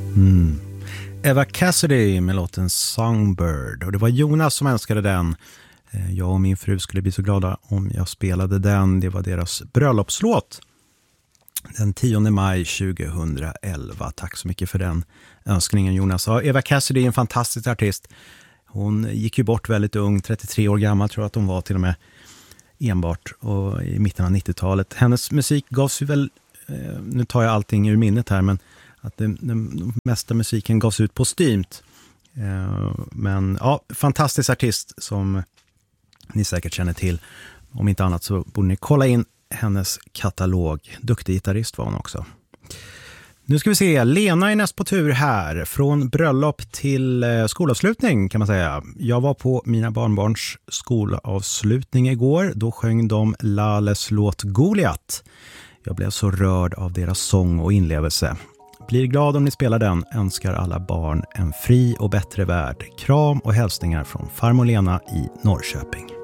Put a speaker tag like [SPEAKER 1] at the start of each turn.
[SPEAKER 1] Eva Cassidy med låten Songbird. Och det var Jonas som älskade den. Jag och min fru skulle bli så glada om jag spelade den. Det var deras bröllopslåt den 10 maj 2011. Tack så mycket för den önskningen, Jonas. Ja, Eva Cassidy är en fantastisk artist. Hon gick ju bort väldigt ung, 33 år gammal tror jag att hon var till och med, enbart, och i mitten av 90-talet. Hennes musik gavs ju väl, nu tar jag allting ur minnet här, men att den mesta musiken gavs ut postumt. Men ja, fantastisk artist som ni säkert känner till. Om inte annat så borde ni kolla in hennes katalog. Duktig gitarrist var hon också. Nu ska vi se, Lena är näst på tur här. Från bröllop till skolavslutning kan man säga. Jag var på mina barnbarns skolavslutning igår. Då sjöng de Lales låt Goliat. Jag blev så rörd av deras sång och inlevelse. Blir glad om ni spelar den. Önskar alla barn en fri och bättre värld. Kram och hälsningar från farmor Lena i Norrköping.